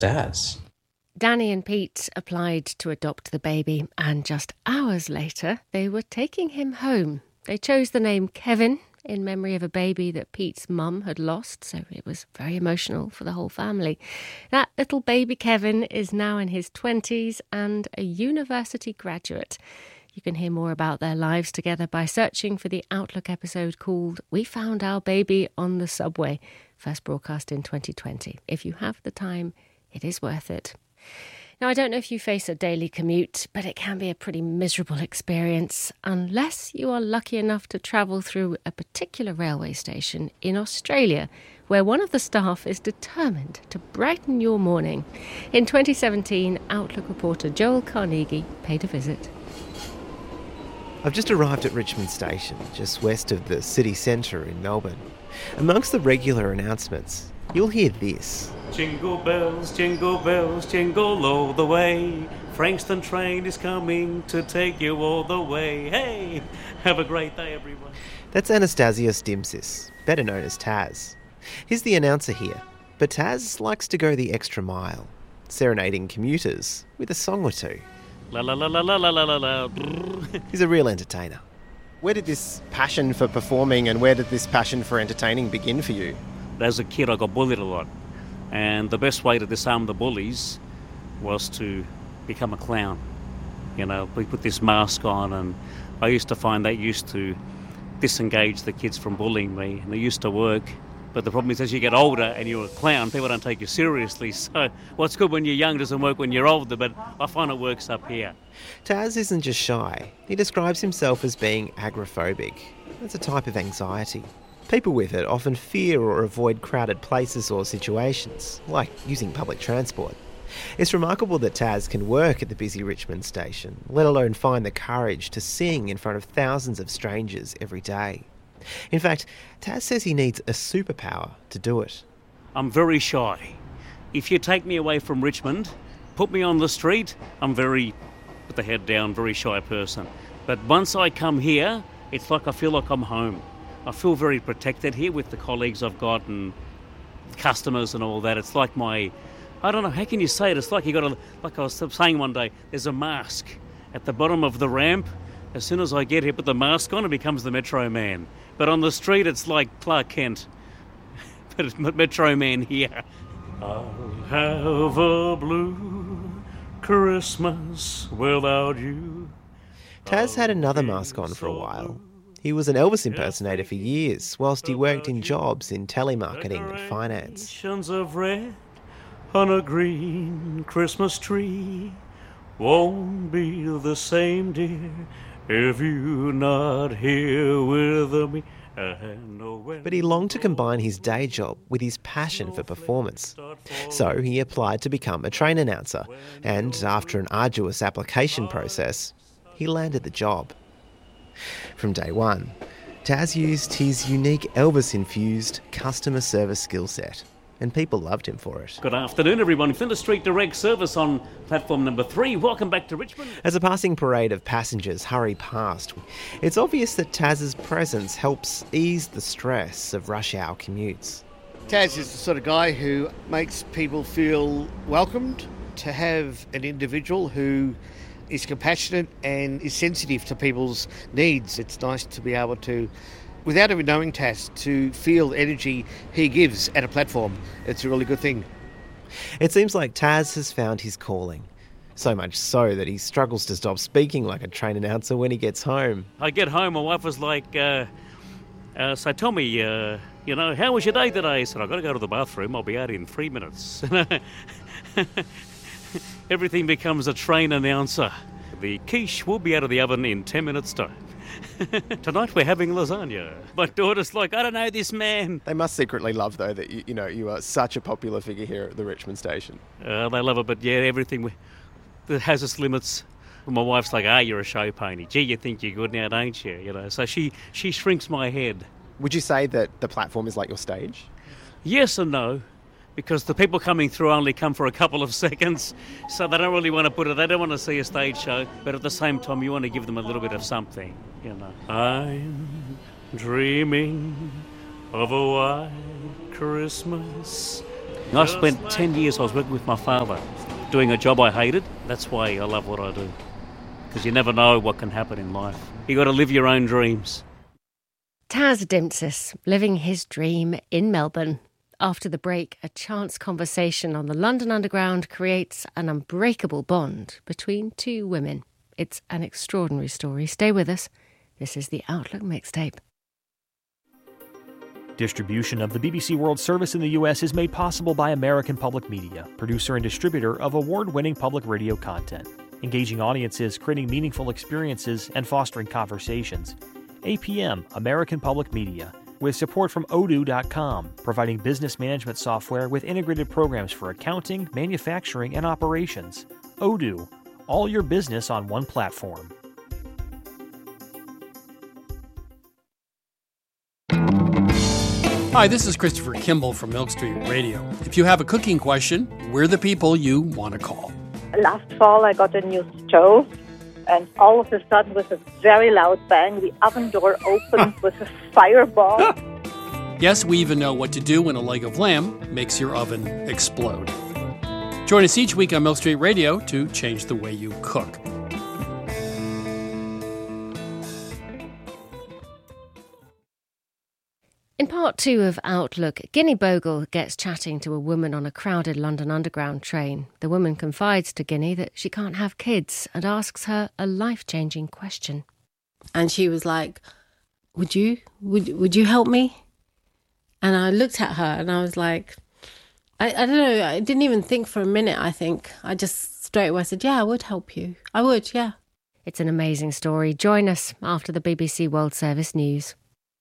Daz. Danny and Pete applied to adopt the baby, and just hours later, they were taking him home. They chose the name Kevin in memory of a baby that Pete's mum had lost, so it was very emotional for the whole family. That little baby Kevin is now in his 20s and a university graduate. You can hear more about their lives together by searching for the Outlook episode called We Found Our Baby on the Subway, first broadcast in 2020. If you have the time, it is worth it. Now, I don't know if you face a daily commute, but it can be a pretty miserable experience unless you are lucky enough to travel through a particular railway station in Australia, where one of the staff is determined to brighten your morning. In 2017, Outlook reporter Joel Carnegie paid a visit. I've just arrived at Richmond Station, just west of the city centre in Melbourne. Amongst the regular announcements, you'll hear this. Jingle bells, jingle all the way. Frankston train is coming to take you all the way. Hey, have a great day, everyone. That's Anastasios Dimsis, better known as Taz. He's the announcer here, but Taz likes to go the extra mile, serenading commuters with a song or two. La la la la la la la la. He's a real entertainer. Where did this passion for performing and where did this passion for entertaining begin for you? As a kid, I got bullied a lot. And the best way to disarm the bullies was to become a clown. You know, we put this mask on, and I used to find that used to disengage the kids from bullying me, and it used to work. But the problem is, as you get older and you're a clown, people don't take you seriously. So what's good when you're young doesn't work when you're older, but I find it works up here. Taz isn't just shy. He describes himself as being agoraphobic. That's a type of anxiety. People with it often fear or avoid crowded places or situations, like using public transport. It's remarkable that Taz can work at the busy Richmond station, let alone find the courage to sing in front of thousands of strangers every day. In fact, Taz says he needs a superpower to do it. I'm very shy. If you take me away from Richmond, put me on the street, I'm very, put the head down, very shy person. But once I come here, it's like I feel like I'm home. I feel very protected here with the colleagues I've got and customers and all that. It's like I don't know, how can you say it? It's like you got like I was saying one day, there's a mask at the bottom of the ramp. As soon as I get here, put the mask on, it becomes the Metro Man. But on the street, it's like Clark Kent. But it's Metro Man here. I'll have a blue Christmas without you. Taz had another mask on for a while. He was an Elvis impersonator for years, whilst he worked in jobs in telemarketing and finance. Decorations of red on a green Christmas tree won't be the same, dear, if you're not here with me. But he longed to combine his day job with his passion for performance. So he applied to become a train announcer, and after an arduous application process, he landed the job. From day one, Taz used his unique Elvis-infused customer service skill set, and people loved him for it. Good afternoon, everyone. Flinders Street Direct Service on platform number 3. Welcome back to Richmond. As a passing parade of passengers hurry past, it's obvious that Taz's presence helps ease the stress of rush hour commutes. Taz is the sort of guy who makes people feel welcomed. To have an individual who is compassionate and is sensitive to people's needs, it's nice to be able to, without even knowing Taz, to feel the energy he gives at a platform. It's a really good thing. It seems like Taz has found his calling. So much so that he struggles to stop speaking like a train announcer when he gets home. I get home, my wife was like, so tell me, how was your day today? I said, I've got to go to the bathroom. I'll be out in 3 minutes. Everything becomes a train announcer. The quiche will be out of the oven in 10 minutes' time. Tonight we're having lasagna. My daughter's like, I don't know this man. They must secretly love, though, that you are such a popular figure here at the Richmond station. They love it, but yeah, everything that has its limits. My wife's like, you're a show pony. Gee, you think you're good now, don't you? So she shrinks my head. Would you say that the platform is like your stage? Yes and no. Because the people coming through only come for a couple of seconds, so they don't really want to they don't want to see a stage show, but at the same time you want to give them a little bit of something, I'm dreaming of a white Christmas I spent 10 years, I was working with my father, doing a job I hated. That's why I love what I do. Because you never know what can happen in life. You got to live your own dreams. Taz Dimsis, living his dream in Melbourne. After the break, a chance conversation on the London Underground creates an unbreakable bond between two women. It's an extraordinary story. Stay with us. This is the Outlook Mixtape. Distribution of the BBC World Service in the U.S. is made possible by American Public Media, producer and distributor of award-winning public radio content, engaging audiences, creating meaningful experiences, and fostering conversations. APM, American Public Media, with support from Odoo.com, providing business management software with integrated programs for accounting, manufacturing, and operations. Odoo, all your business on one platform. Hi, this is Christopher Kimball from Milk Street Radio. If you have a cooking question, we're the people you want to call. Last fall, I got a new stove, and all of a sudden, with a very loud bang, the oven door opened with a fireball. Yes, we even know what to do when a leg of lamb makes your oven explode. Join us each week on Milk Street Radio to change the way you cook. In part 2 of Outlook, Guinea Bogle gets chatting to a woman on a crowded London Underground train. The woman confides to Guinea that she can't have kids and asks her a life-changing question. And she was like, would you help me? And I looked at her and I was like, I don't know, I didn't even think for a minute, I think. I just straight away said, yeah, I would help you. I would, yeah. It's an amazing story. Join us after the BBC World Service news.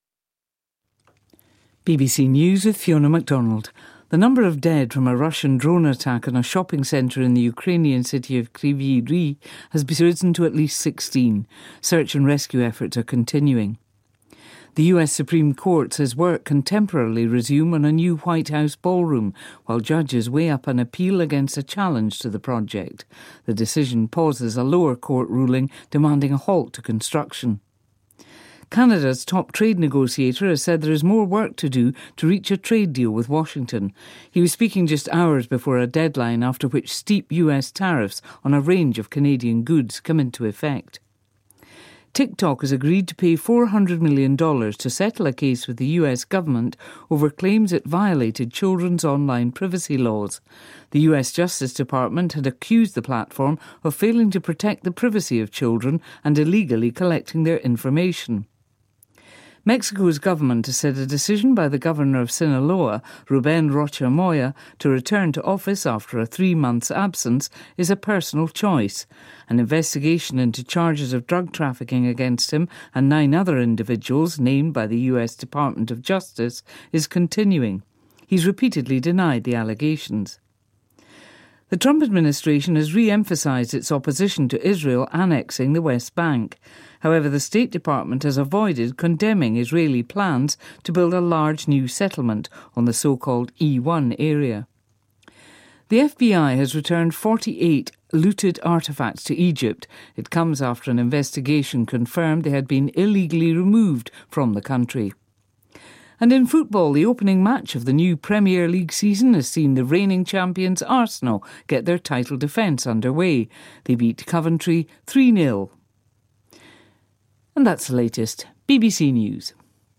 BBC News with Fiona MacDonald. The number of dead from a Russian drone attack on a shopping centre in the Ukrainian city of Kryvyi Rih has risen to at least 16. Search and rescue efforts are continuing. The US Supreme Court says work can temporarily resume on a new White House ballroom while judges weigh up an appeal against a challenge to the project. The decision pauses a lower court ruling demanding a halt to construction. Canada's top trade negotiator has said there is more work to do to reach a trade deal with Washington. He was speaking just hours before a deadline after which steep US tariffs on a range of Canadian goods come into effect. TikTok has agreed to pay $400 million to settle a case with the US government over claims it violated children's online privacy laws. The US Justice Department had accused the platform of failing to protect the privacy of children and illegally collecting their information. Mexico's government has said a decision by the governor of Sinaloa, Rubén Rocha Moya, to return to office after a 3-month absence is a personal choice. An investigation into charges of drug trafficking against him and 9 other individuals named by the US Department of Justice is continuing. He's repeatedly denied the allegations. The Trump administration has re-emphasised its opposition to Israel annexing the West Bank. However, the State Department has avoided condemning Israeli plans to build a large new settlement on the so-called E1 area. The FBI has returned 48 looted artefacts to Egypt. It comes after an investigation confirmed they had been illegally removed from the country. And in football, the opening match of the new Premier League season has seen the reigning champions Arsenal get their title defence underway. They beat Coventry 3-0. And that's the latest. BBC News.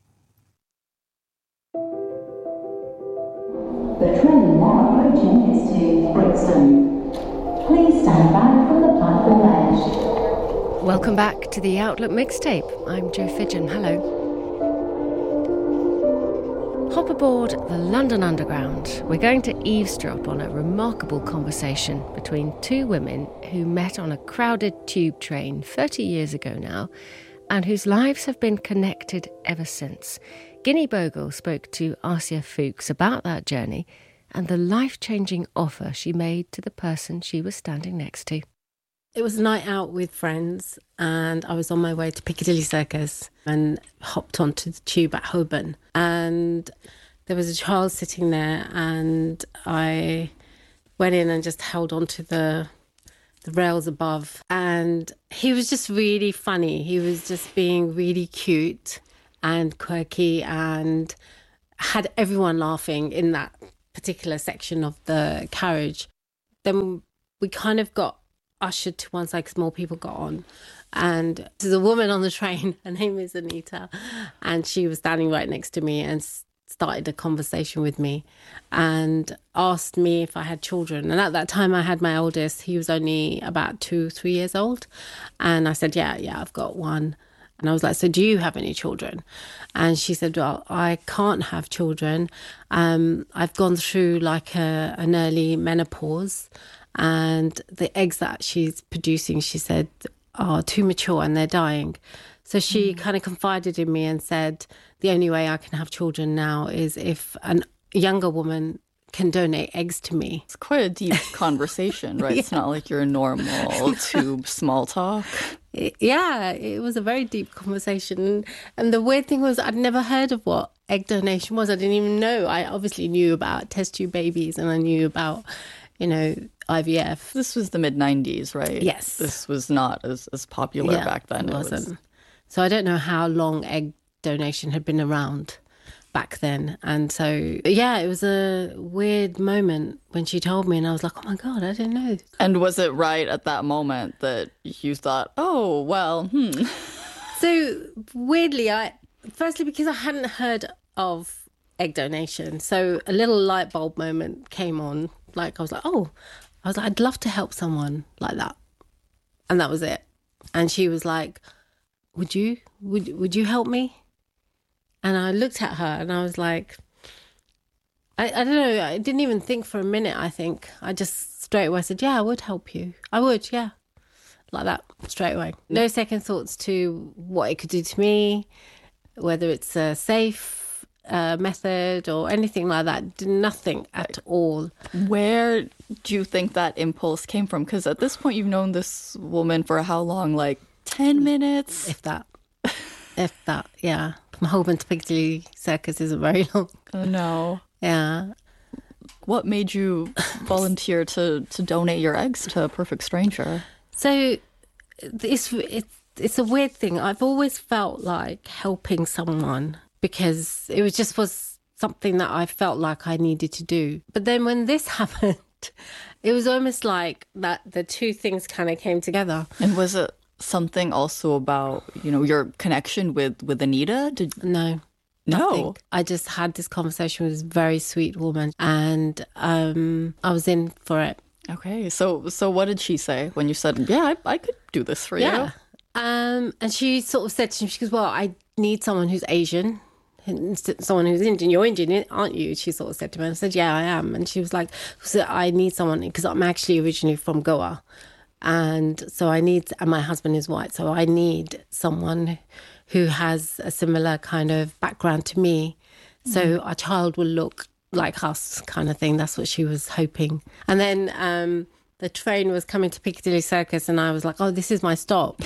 The train now approaching is to Brixton. Please stand back from the platform edge. Welcome back to the Outlook Mixtape. I'm Jo Fidgen. Hello. Hop aboard the London Underground. We're going to eavesdrop on a remarkable conversation between 2 women who met on a crowded tube train 30 years ago now, and whose lives have been connected ever since. Guinea Bogle spoke to Asia Fuchs about that journey and the life-changing offer she made to the person she was standing next to. It was a night out with friends and I was on my way to Piccadilly Circus and hopped onto the tube at Holborn. And there was a child sitting there and I went in and just held onto the rails above. And he was just really funny. He was just being really cute and quirky and had everyone laughing in that particular section of the carriage. Then we kind of got ushered to one side because more people got on. And there's a woman on the train, her name is Anita, and she was standing right next to me and started a conversation with me and asked me if I had children. And at that time I had my oldest. He was only about 2-3 years old. And I said, yeah, I've got one. And I was like, so do you have any children? And she said, well, I can't have children. I've gone through like an early menopause, and the eggs that she's producing, she said, are too mature and they're dying. So she kind of confided in me and said, the only way I can have children now is if a younger woman can donate eggs to me. It's quite a deep conversation, right? It's not like your normal tube small talk. Yeah, it was a very deep conversation. And the weird thing was I'd never heard of what egg donation was. I didn't even know. I obviously knew about test tube babies and I knew about, IVF. This was the mid-90s, right? Yes. This was not as popular back then. It wasn't. So I don't know how long egg donation had been around back then. And so, yeah, it was a weird moment when she told me and I was like, oh my God, I didn't know. And was it right at that moment that you thought, oh, well, So weirdly, firstly, because I hadn't heard of egg donation. So a little light bulb moment came on. Like, I was like, I'd love to help someone like that. And that was it. And she was like, would you help me? And I looked at her and I was like, I don't know. I didn't even think for a minute, I think. I just straight away said, yeah, I would help you. I would, yeah. Like that, straight away. No second thoughts to what it could do to me, whether it's a safe method or anything like that. Nothing at all. Where do you think that impulse came from? Because at this point, you've known this woman for how long? Like 10 minutes? If that, yeah. From Holborn to Piccadilly Circus isn't very long. Oh, no. Yeah. What made you volunteer to donate your eggs to a perfect stranger? So it's a weird thing. I've always felt like helping someone because it was something that I felt like I needed to do. But then when this happened, it was almost like that the two things kind of came together. And was it something also about, your connection with Anita? No. Nothing. I just had this conversation with this very sweet woman and I was in for it. Okay. So what did she say when you said, yeah, I could do this for you? And she sort of said to me, she goes, well, I need someone who's Asian. Someone who's Indian. You're Indian, aren't you? She sort of said to me. I said, yeah, I am. And she was like, so I need someone, because I'm actually originally from Goa. And so and my husband is white. So I need someone who has a similar kind of background to me. So our child will look like us, kind of thing. That's what she was hoping. And then the train was coming to Piccadilly Circus and I was like, oh, this is my stop.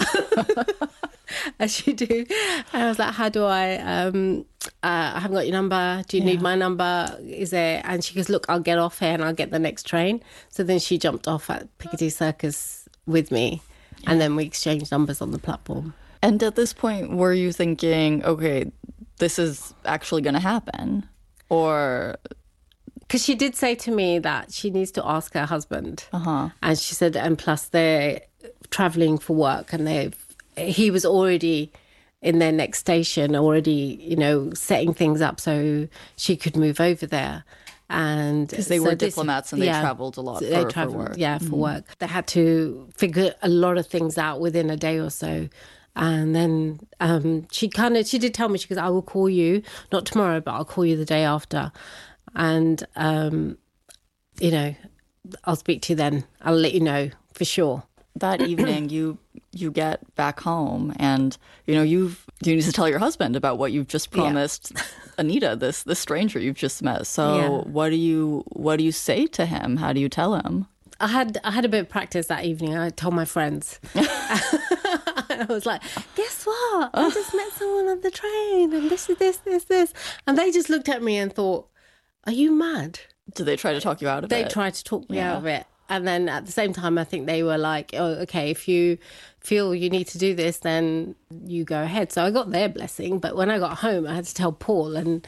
As you do. And I was like, how do I haven't got your number. Do you need my number? Is there? And she goes, look, I'll get off here and I'll get the next train. So then she jumped off at Piccadilly Circus with me and then we exchanged numbers on the platform. And at this point, were you thinking, okay, this is actually going to happen? Or... Because she did say to me that she needs to ask her husband. And she said, and plus they're travelling for work and he was already in their next station, already, setting things up so she could move over there. And because they were diplomats and they travelled a lot for work. Yeah, for work. They had to figure a lot of things out within a day or so. And then she did tell me, she goes, I will call you, not tomorrow, but I'll call you the day after. And, I'll speak to you then. I'll let you know for sure. That evening, you get back home and, you need to tell your husband about what you've just promised Anita, this stranger you've just met. So what do you say to him? How do you tell him? I had a bit of practice that evening. I told my friends. I was like, guess what? I just met someone on the train and this is this. And they just looked at me and thought, are you mad? Did they try to talk you out of it? They tried to talk me out of it. And then at the same time, I think they were like, oh, okay, if you feel you need to do this, then you go ahead. So I got their blessing. But when I got home, I had to tell Paul. And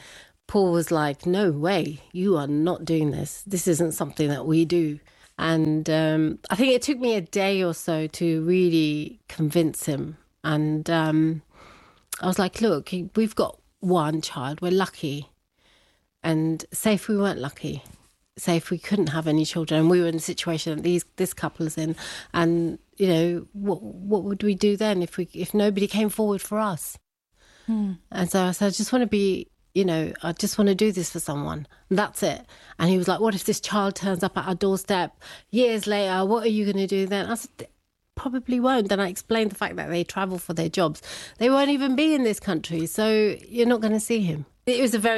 Paul was like, no way, you are not doing this. This isn't something that we do. And I think it took me a day or so to really convince him. And I was like, look, we've got one child, we're lucky. And say if we weren't lucky, say if we couldn't have any children and we were in the situation that this couple is in, and, you know, what would we do then if nobody came forward for us? And so I said, I just want to be, you know, I just want to do this for someone. And that's it. And he was like, what if this child turns up at our doorstep years later? What are you going to do then? I said, probably won't. Then I explained the fact that they travel for their jobs. They won't even be in this country, so you're not going to see him. It was a very